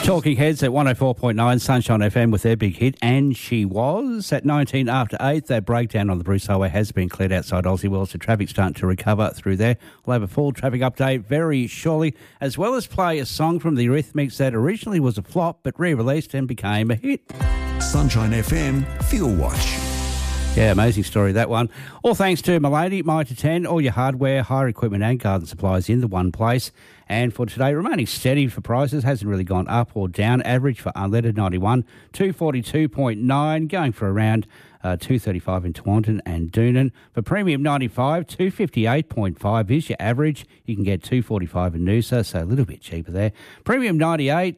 Talking Heads at 104.9 Sunshine FM with their big hit, And She Was. At 19 after 8, that breakdown on the Bruce Highway has been cleared outside Aussie World, so traffic's starting to recover through there. We'll have a full traffic update very shortly, as well as play a song from the Eurythmics that originally was a flop but re-released and became a hit. Sunshine FM Fuel Watch. Yeah, amazing story, that one. All thanks to Milady, Mitre 10, all your hardware, hire equipment and garden supplies in the one place. And for today, remaining steady for prices, hasn't really gone up or down. Average for unleaded 91, 242.9, going for around 235 in Taunton and Doonan. For premium 95, 258.5 is your average. You can get 245 in Noosa, so a little bit cheaper there. Premium 98,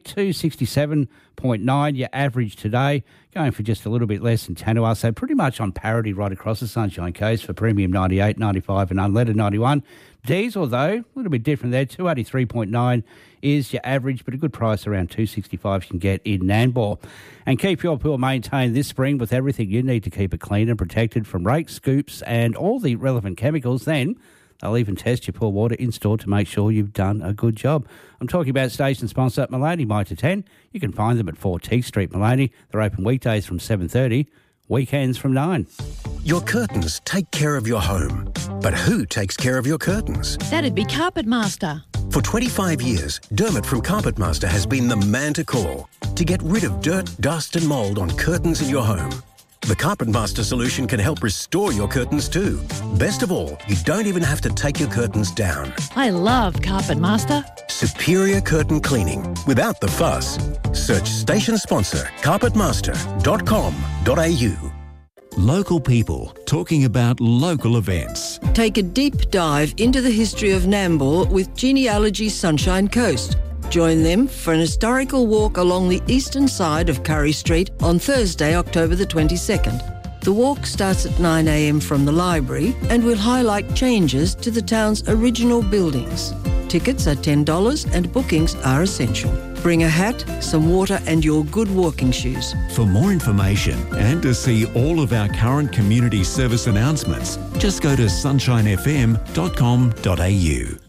267.9, your average today. Going for just a little bit less in Tanua, so pretty much on parity right across the Sunshine Coast for premium 98, 95 and unleaded 91. Diesel, though, a little bit different there. 283.9 is your average, but a good price around 265 you can get in Nambour. And keep your pool maintained this spring with everything you need to keep it clean and protected from rakes, scoops and all the relevant chemicals. Then they'll even test your pool water in store to make sure you've done a good job. I'm talking about station sponsor Milady Mitre 10. You can find them at 4 Teague Street, Milady. They're open weekdays from 7:30, weekends from 9. Your curtains take care of your home. But who takes care of your curtains? That'd be Carpet Master. For 25 years, Dermot from Carpet Master has been the man to call to get rid of dirt, dust and mould on curtains in your home. The Carpet Master solution can help restore your curtains too. Best of all, you don't even have to take your curtains down. I love Carpet Master. Superior curtain cleaning without the fuss. Search station sponsor carpetmaster.com.au. Local people talking about local events. Take a deep dive into the history of Nambour with Genealogy Sunshine Coast. Join them for an historical walk along the eastern side of Curry Street on Thursday, October the 22nd. The walk starts at 9 a.m. from the library and will highlight changes to the town's original buildings. Tickets are $10 and bookings are essential. Bring a hat, some water and your good walking shoes. For more information and to see all of our current community service announcements, just go to sunshinefm.com.au.